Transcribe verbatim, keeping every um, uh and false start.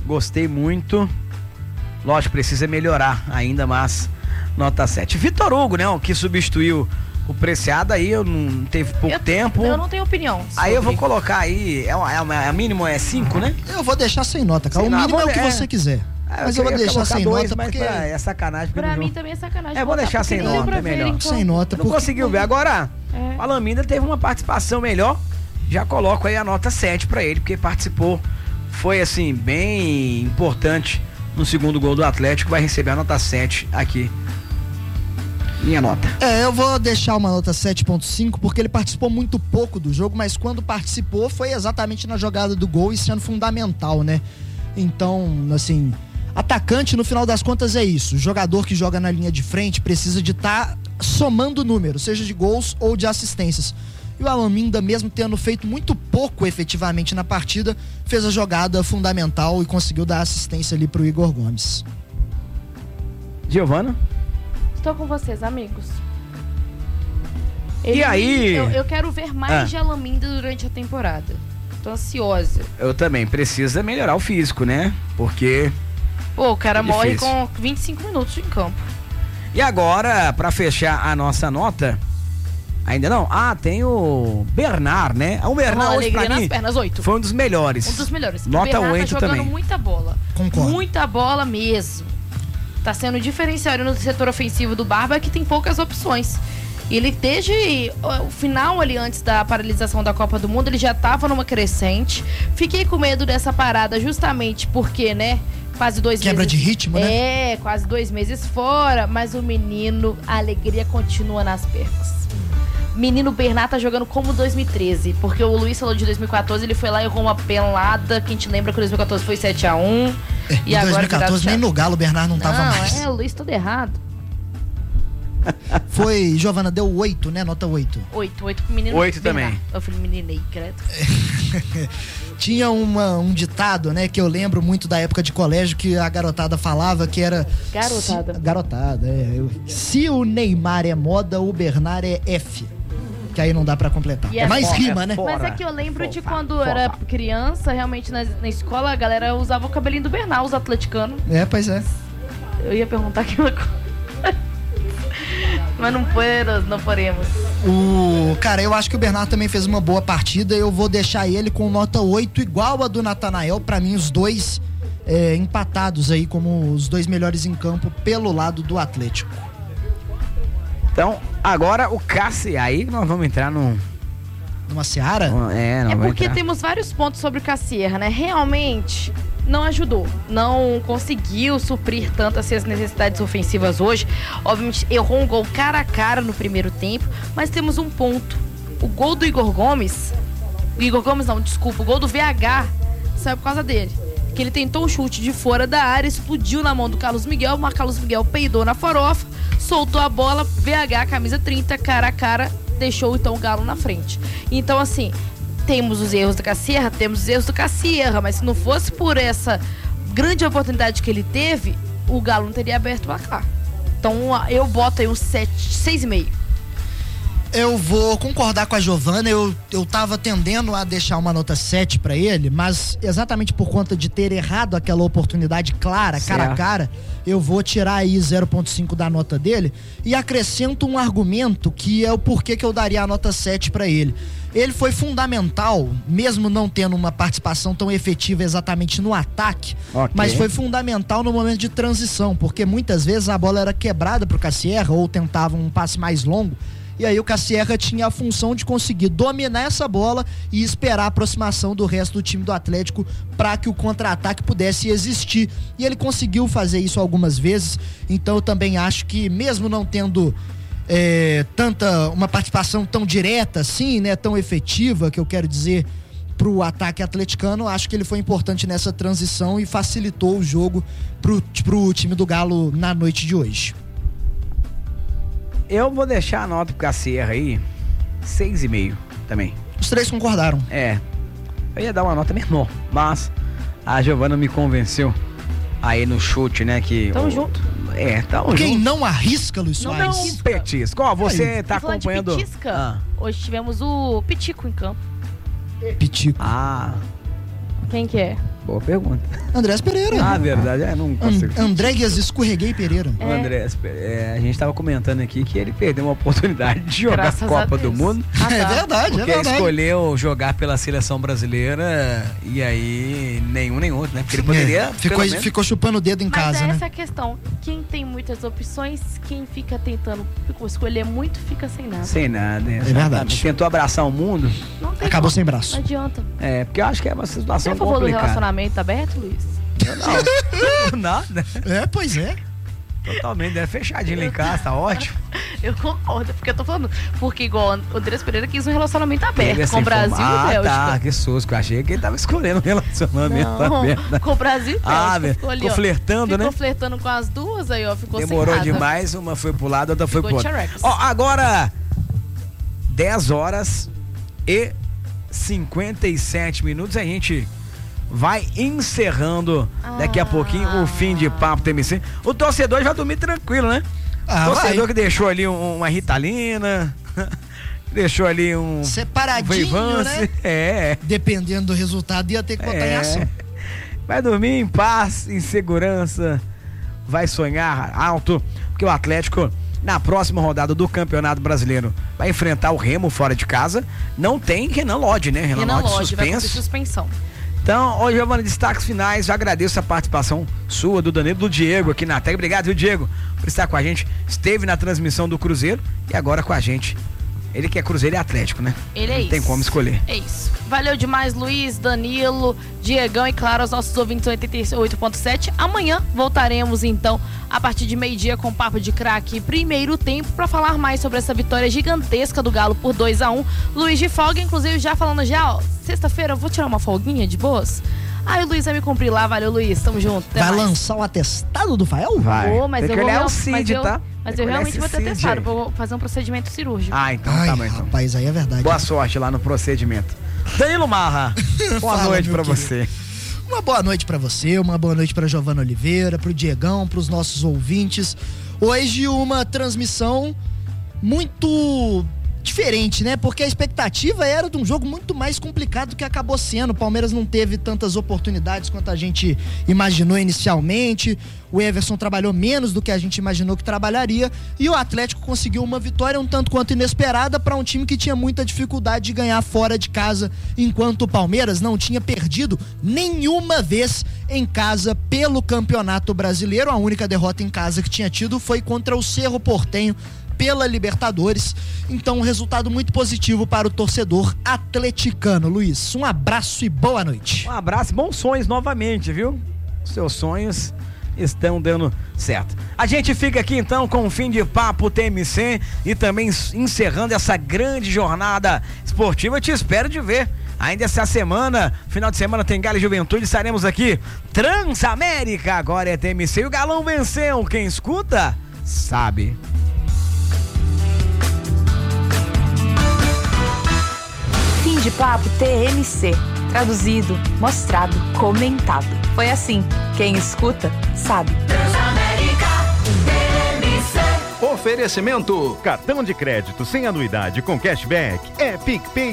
gostei muito. Lógico, precisa melhorar ainda, mas nota sete. Vitor Hugo, né, o que substituiu o Preciado, aí eu não teve pouco eu, tempo. Eu não tenho opinião sobre. Aí eu vou colocar aí, é uma, é uma, a mínimo é cinco, né? Eu vou deixar sem nota, cara. O mínimo é o que você quiser. Ah, mas eu, eu vou deixar sem dois, nota mas porque... é sacanagem. Pra mim também é sacanagem. É, vou deixar sem nota, é melhor. Sem nota. Não conseguiu ver. Agora, é. o Alaminda teve uma participação melhor. Já coloco aí a nota sete pra ele, porque participou. Foi, assim, bem importante no segundo gol do Atlético. Vai receber a nota sete aqui. Minha nota. É, eu vou deixar uma nota sete ponto cinco, porque ele participou muito pouco do jogo, mas quando participou foi exatamente na jogada do gol e sendo fundamental, né? Então, assim, atacante no final das contas é isso. O jogador que joga na linha de frente precisa de estar tá somando números, seja de gols ou de assistências. E o Alaminda, mesmo tendo feito muito pouco efetivamente na partida, fez a jogada fundamental e conseguiu dar assistência ali pro Igor Gomes. Giovana? Estou com vocês, amigos. Ele, e aí? Eu, eu quero ver mais ah. de Alaminda durante a temporada. Tô ansiosa. Eu também. Precisa melhorar o físico, né? Porque... Pô, o cara é morre com vinte e cinco minutos em campo. E agora, pra fechar a nossa nota... Ainda não? Ah, tem o Bernard, né? O Bernard hoje pra mim pernas, oito. Foi um dos melhores. Um dos melhores. Nota oito tá jogando também. muita bola. Concordo. Muita bola mesmo. Tá sendo diferencial no setor ofensivo do Barba, que tem poucas opções. Ele, desde o final ali, antes da paralisação da Copa do Mundo, ele já tava numa crescente. Fiquei com medo dessa parada justamente porque, né, quase dois Quebra meses... de ritmo, né? É, quase dois meses fora, mas o menino, a alegria continua nas pernas. Menino Bernard tá jogando como dois mil e treze, porque o Luiz falou de dois mil e quatorze, ele foi lá e errou uma pelada, que a gente lembra que o dois mil e quatorze foi sete a um. É, e em agora dois mil e quatorze nem no Galo o Bernard não, não tava mais. É, o Luiz tudo errado. Foi, Giovana, deu oito, né? Nota oito. oito, oito pro menino oito Bernard. também. Eu falei meninei, credo. Tinha uma, um ditado, né, que eu lembro muito da época de colégio, que a garotada falava, que era... Garotada. Se, garotada, é. Eu, se o Neymar é moda, o Bernard é F. Que aí não dá pra completar. É, é mais fora, rima, é né? fora. Mas é que eu lembro Fofa, de quando fofa. era criança, realmente na, na escola, a galera usava o cabelinho do Bernard, os atleticanos. É, pois é. Eu ia perguntar aquela coisa. Mas não podemos, não poremos. O, cara, eu acho que o Bernard também fez uma boa partida. Eu vou deixar ele com nota oito, igual a do Natanael. Pra mim, os dois é, empatados aí como os dois melhores em campo pelo lado do Atlético. Então, agora o Cassi, aí nós vamos entrar num... Numa seara? É, não é porque entrar. temos vários pontos sobre o Cassierra, né? Realmente não ajudou, não conseguiu suprir tanto assim as necessidades ofensivas hoje. Obviamente errou um gol cara a cara no primeiro tempo, mas temos um ponto. O gol do Igor Gomes, o Igor Gomes não, desculpa, o gol do V H saiu por causa dele. Que ele tentou o chute de fora da área, explodiu na mão do Carlos Miguel, mas Carlos Miguel peidou na farofa, soltou a bola, V H, camisa trinta, cara a cara, deixou então o Galo na frente. Então assim, temos os erros do Cassierra, temos os erros do Cassierra, mas se não fosse por essa grande oportunidade que ele teve, o Galo não teria aberto o placar. Então eu boto aí um sete, seis e meio. Eu vou concordar com a Giovana, eu, eu tava tendendo a deixar uma nota sete pra ele, mas exatamente por conta de ter errado aquela oportunidade clara, cara a cara, eu vou tirar aí zero ponto cinco da nota dele e acrescento um argumento que é o porquê que eu daria a nota sete pra ele. Ele foi fundamental, mesmo não tendo uma participação tão efetiva exatamente no ataque, okay. mas foi fundamental no momento de transição, porque muitas vezes a bola era quebrada pro Cassierra ou tentava um passe mais longo. E aí o Cassierra tinha a função de conseguir dominar essa bola e esperar a aproximação do resto do time do Atlético para que o contra-ataque pudesse existir. E ele conseguiu fazer isso algumas vezes. Então eu também acho que, mesmo não tendo é, tanta uma participação tão direta assim, né, tão efetiva, que eu quero dizer, pro ataque atleticano, acho que ele foi importante nessa transição e facilitou o jogo pro, pro time do Galo na noite de hoje. Eu vou deixar a nota pro Cassierra aí, seis e meio também. Os três concordaram. É, eu ia dar uma nota menor, mas a Giovana me convenceu aí no chute, né, que... Tamo o, junto. É, tamo Quem junto. não arrisca, Luiz Não, Soares? não. Petisco. Ó, você Aí. tá Falando acompanhando... de petisca, Ah. hoje tivemos o Pitico em campo. Pitico. Ah, Quem que é? Boa pergunta. Andrés Pereira. Ah, verdade, é, não consigo. And, Andréguias Escorreguei Pereira. É. O Andrés, é, a gente tava comentando aqui que ele perdeu uma oportunidade de jogar Graças a Copa do Mundo. Ah, tá. É verdade, porque é verdade. escolheu jogar pela seleção brasileira e aí nenhum nem outro, né? Porque ele poderia... É, ficou, ficou chupando o dedo em Mas casa, é né? essa a questão. Quem tem muitas opções, quem fica tentando escolher muito, fica sem nada. Sem nada, é, é verdade. Tentou abraçar o mundo. Não tem Acabou como. sem braço. Não adianta. É, porque eu acho que é uma situação complicada. Você é a favor do complicada. relacionamento aberto, Luiz? Não, nada. É, pois é. Totalmente, deve fechadinho lá em casa, tá ótimo. Eu concordo, porque eu tô falando, porque igual o Andrés Pereira quis um relacionamento aberto com o Brasil ah, e Bélgica. Ah, tá, que susco, eu achei que ele tava escolhendo um relacionamento Não, aberto. com o Brasil e Bélgica. Ah, velho, ficou, ali, ficou ó, flertando, ficou né? Ficou flertando com as duas, aí ó, ficou Demorou sem nada. demais, uma foi pro lado, outra foi ficou pro outro. T-Rex. Ó, agora, dez horas e cinquenta e sete minutos, a gente... vai encerrando ah. daqui a pouquinho o fim de Papo T M C. O torcedor vai dormir tranquilo, né? Ah, o torcedor vai. Que deixou ali um, uma Ritalina, deixou ali um... separadinho, um né? É. Dependendo do resultado, ia ter que botar é. em ação. Vai dormir em paz, em segurança, vai sonhar alto, porque o Atlético... na próxima rodada do Campeonato Brasileiro vai enfrentar o Remo fora de casa. Não tem Renan Lodge, né? Renan, Renan Lodge vai suspenso. suspensão. Então, hoje, Giovana, destaques finais. Já agradeço a participação sua, do Danilo, do Diego aqui na tag. Obrigado, viu, Diego, por estar com a gente. Esteve na transmissão do Cruzeiro e agora com a gente. Ele que é Cruzeiro e Atlético, né? Ele é Não isso. tem como escolher. É isso. Valeu demais, Luiz, Danilo, Diegão e, claro, os nossos ouvintes oitenta e oito ponto sete. Amanhã voltaremos, então, a partir de meio-dia com Papo de Craque primeiro tempo, para falar mais sobre essa vitória gigantesca do Galo por dois a um. Luiz de folga, inclusive, já falando já, ó, sexta-feira eu vou tirar uma folguinha de boas. Aí o Luiz vai me cumprir lá, valeu, Luiz, tamo junto. Vai mais. Lançar o atestado do Fael? Vai. Oh, mas tem eu que vou olhar real, o Cid, mas eu, tá? Mas eu realmente vou ter atestado, vou fazer um procedimento cirúrgico. Ah, então Ai, tá bom, então. Rapaz, aí é verdade. Boa sorte lá no procedimento. Danilo Marra, boa Fala, noite pra querido. você. Uma boa noite pra você, uma boa noite pra Giovana Oliveira, pro Diegão, pros nossos ouvintes. Hoje uma transmissão muito diferente, né? Porque a expectativa era de um jogo muito mais complicado do que acabou sendo. O Palmeiras não teve tantas oportunidades quanto a gente imaginou inicialmente. O Everson trabalhou menos do que a gente imaginou que trabalharia. E o Atlético conseguiu uma vitória um tanto quanto inesperada para um time que tinha muita dificuldade de ganhar fora de casa, enquanto o Palmeiras não tinha perdido nenhuma vez em casa pelo Campeonato Brasileiro. A única derrota em casa que tinha tido foi contra o Cerro Porteño pela Libertadores. Então, um resultado muito positivo para o torcedor atleticano. Luiz, um abraço e boa noite. Um abraço e bons sonhos novamente, viu? Seus sonhos estão dando certo. A gente fica aqui então com o fim de Papo T M C e também encerrando essa grande jornada esportiva. Eu te espero de ver. Ainda essa semana, final de semana tem Galo e Juventude, estaremos aqui. Transamérica, agora é T M C e o Galão venceu. Quem escuta, sabe. Fim de Papo T M C. Traduzido, mostrado, comentado. Foi assim. Quem escuta, sabe. Transamérica T M C. Oferecimento. Cartão de crédito sem anuidade com cashback é PicPay